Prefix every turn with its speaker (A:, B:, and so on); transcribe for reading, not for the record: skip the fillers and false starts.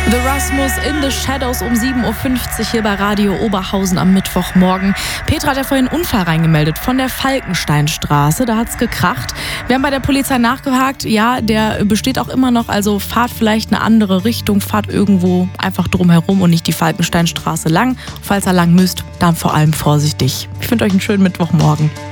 A: The Rasmus in the Shadows um 7.50 Uhr hier bei Radio Oberhausen am Mittwochmorgen. Petra hat ja vorhin einen Unfall reingemeldet von der Falkensteinstraße. Da hat's gekracht. Wir haben bei der Polizei nachgehakt. Ja, der besteht auch immer noch. Also fahrt vielleicht eine andere Richtung. Fahrt irgendwo einfach drumherum und nicht die Falkensteinstraße lang. Falls ihr lang müsst, dann vor allem vorsichtig. Ich wünsche euch einen schönen Mittwochmorgen.